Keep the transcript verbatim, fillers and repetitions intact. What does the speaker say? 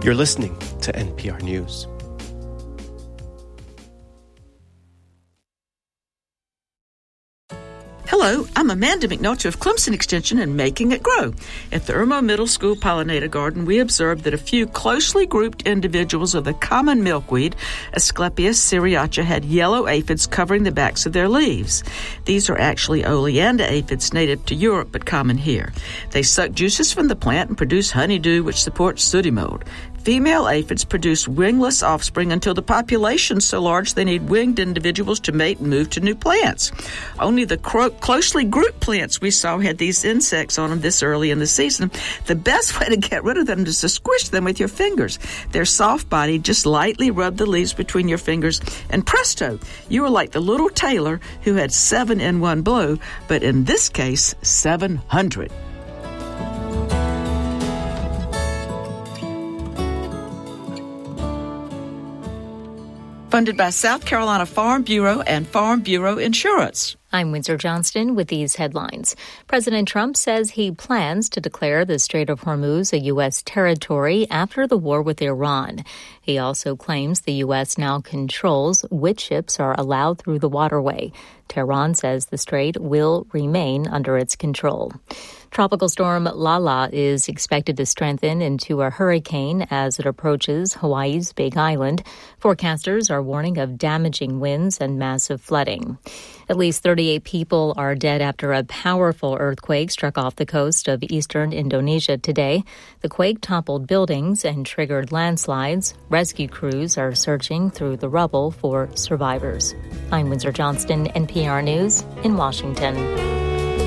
You're listening to N P R News. Hello, I'm Amanda McNulty of Clemson Extension and Making It Grow. At the Irmo Middle School Pollinator Garden, we observed that a few closely grouped individuals of the common milkweed, Asclepias syriaca, had yellow aphids covering the backs of their leaves. These are actually oleander aphids native to Europe but common here. They suck juices from the plant and produce honeydew, which supports sooty mold. Female aphids produce wingless offspring until the population is so large they need winged individuals to mate and move to new plants. Only the cro- closely grouped plants we saw had these insects on them this early in the season. The best way to get rid of them is to squish them with your fingers. They're soft-bodied. Just lightly rub the leaves between your fingers, and presto, you are like the little tailor who had seven in one blow, but in this case, seven hundred. Funded by South Carolina Farm Bureau and Farm Bureau Insurance. I'm Windsor Johnston with these headlines. President Trump says he plans to declare the Strait of Hormuz a U S territory after the war with Iran. He also claims the U S now controls which ships are allowed through the waterway. Tehran says the strait will remain under its control. Tropical storm Lala is expected to strengthen into a hurricane as it approaches Hawaii's Big Island. Forecasters are warning of damaging winds and massive flooding. At least thirty-eight people are dead after a powerful earthquake struck off the coast of eastern Indonesia today. The quake toppled buildings and triggered landslides. Rescue crews are searching through the rubble for survivors. I'm Windsor Johnston, N P R News in Washington.